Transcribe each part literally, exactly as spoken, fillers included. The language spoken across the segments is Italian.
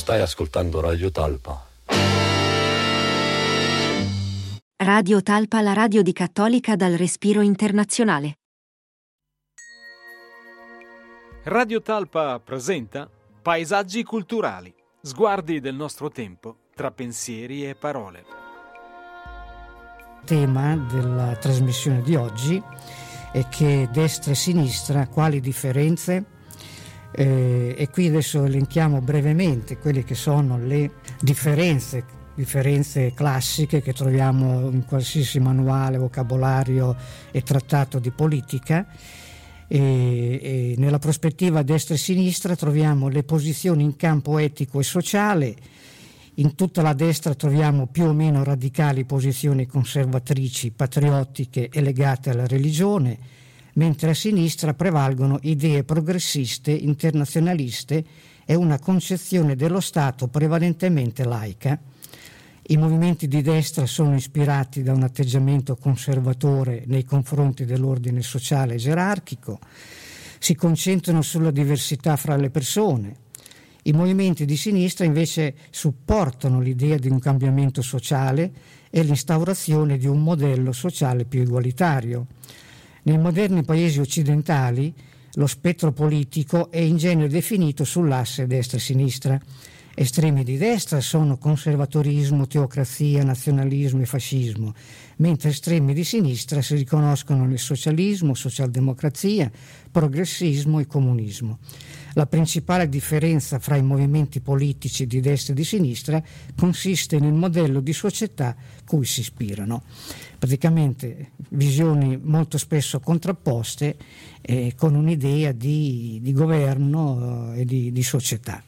Stai ascoltando Radio Talpa. Radio Talpa, la radio di Cattolica dal respiro internazionale. Radio Talpa presenta Paesaggi culturali, sguardi del nostro tempo tra pensieri e parole. Il tema della trasmissione di oggi è che destra e sinistra, quali differenze? Eh, e qui adesso elenchiamo brevemente quelle che sono le differenze, differenze classiche che troviamo in qualsiasi manuale, vocabolario e trattato di politica. E, e nella prospettiva destra e sinistra troviamo le posizioni in campo etico e sociale. In tutta la destra troviamo più o meno radicali posizioni conservatrici, patriottiche e legate alla religione, mentre a sinistra prevalgono idee progressiste, internazionaliste e una concezione dello Stato prevalentemente laica. I movimenti di destra sono ispirati da un atteggiamento conservatore nei confronti dell'ordine sociale e gerarchico, si concentrano sulla diversità fra le persone. I movimenti di sinistra invece supportano l'idea di un cambiamento sociale e l'instaurazione di un modello sociale più egualitario. Nei moderni paesi occidentali lo spettro politico è in genere definito sull'asse destra e sinistra. Estremi di destra sono conservatorismo, teocrazia, nazionalismo e fascismo, mentre estremi di sinistra si riconoscono nel socialismo, socialdemocrazia, progressismo e comunismo. La principale differenza fra i movimenti politici di destra e di sinistra consiste nel modello di società cui si ispirano. Praticamente visioni molto spesso contrapposte eh, con un'idea di, di governo eh, e di, di società.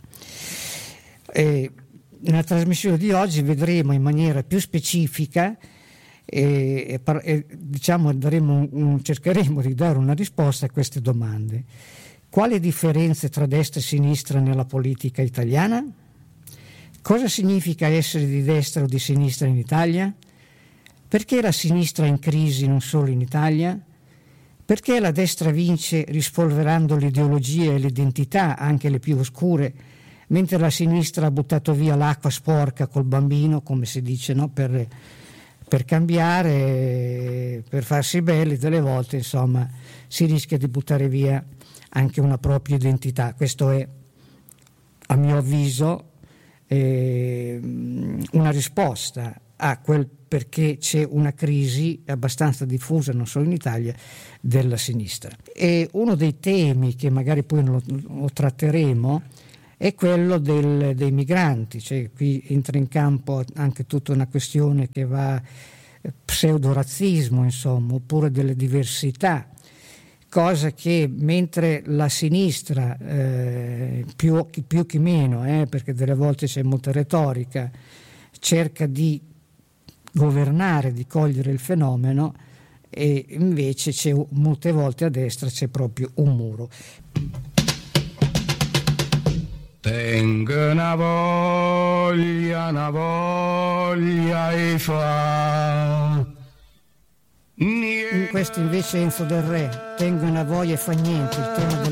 E nella trasmissione di oggi vedremo in maniera più specifica e, e, e diciamo daremo un, cercheremo di dare una risposta a queste domande. Quali differenze tra destra e sinistra nella politica italiana? Cosa significa essere di destra o di sinistra in Italia? Perché la sinistra è in crisi non solo in Italia? Perché la destra vince rispolverando l'ideologia e l'identità, anche le più oscure, mentre la sinistra ha buttato via l'acqua sporca col bambino, come si dice, no? per, per cambiare, per farsi belli, delle volte insomma si rischia di buttare via anche una propria identità. Questo è, a mio avviso, eh, una risposta a quel perché c'è una crisi abbastanza diffusa, non solo in Italia, della sinistra. E uno dei temi che magari poi lo, lo tratteremo è quello del, dei migranti, cioè qui entra in campo anche tutta una questione che va pseudo-razzismo, insomma, oppure delle diversità, cosa che mentre la sinistra, eh, più, più che meno, eh, perché delle volte c'è molta retorica, cerca di governare, di cogliere il fenomeno, e invece c'è molte volte a destra c'è proprio un muro. Tengo una voglia, una voglia e fa. In questo invece Enzo Del Re, tengo una voglia e fa niente, il tema del